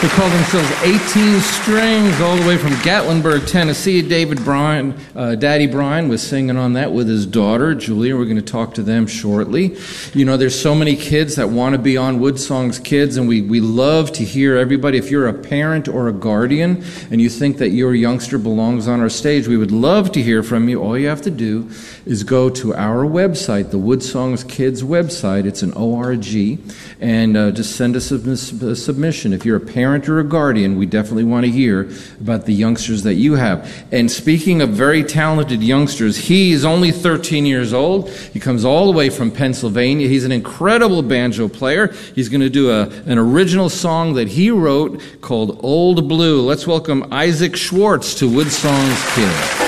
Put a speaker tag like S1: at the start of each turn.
S1: They call themselves 18 Strings, all the way from Gatlinburg, Tennessee. Daddy Brian was singing on that with his daughter, Julia. We're going to talk to them shortly. You know, there's so many kids that want to be on Woodsong's Kids, and we love to hear everybody. If you're a parent or a guardian and you think that your youngster belongs on our stage, we would love to hear from you. All you have to do is go to our website, the Woodsong's Kids website. It's an ORG, and just send us a submission. If you're a parent or a guardian, we definitely want to hear about the youngsters that you have. And speaking of very talented youngsters, he is only 13 years old. He comes all the way from Pennsylvania. He's an incredible banjo player. He's going to do an original song that he wrote called Old Blue. Let's welcome Isaac Schwartz to Woodsong's Kids.